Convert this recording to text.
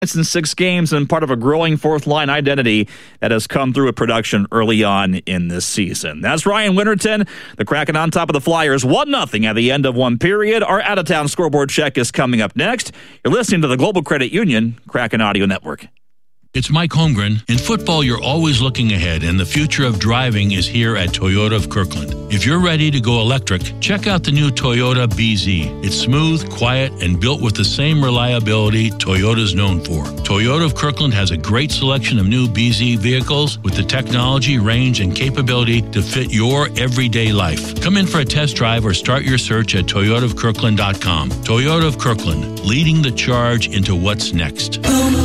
in 6 games and part of a growing fourth-line identity that has come through a production early on in this season. That's Ryan Winterton. The Kraken on top of the Flyers 1-0 at the end of one period. Our out-of-town scoreboard check is coming up next. You're listening to the Global Credit Union Kraken Audio Network. It's Mike Holmgren. In football, you're always looking ahead, and the future of driving is here at Toyota of Kirkland. If you're ready to go electric, check out the new Toyota BZ. It's smooth, quiet, and built with the same reliability Toyota's known for. Toyota of Kirkland has a great selection of new BZ vehicles with the technology, range, and capability to fit your everyday life. Come in for a test drive or start your search at toyotaofkirkland.com. Toyota of Kirkland, leading the charge into what's next.